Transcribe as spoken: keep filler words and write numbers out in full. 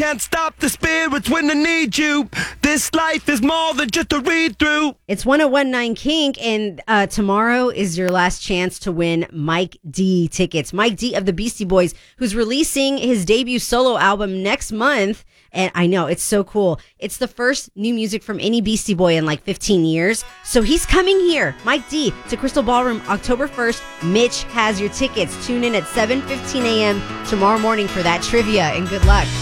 can't stop the spirits when they need you. This life is more than just a read through. It's one oh one point nine Kink, and uh, tomorrow is your last chance to win Mike D tickets. Mike D of the Beastie Boys, who's releasing his debut solo album next month. And I know, it's so cool. It's the first new music from any Beastie Boy in like fifteen years. So he's coming here, Mike D, to Crystal Ballroom October first. Mitch has your tickets. Tune in at seven fifteen a.m. tomorrow morning for that trivia, and good luck.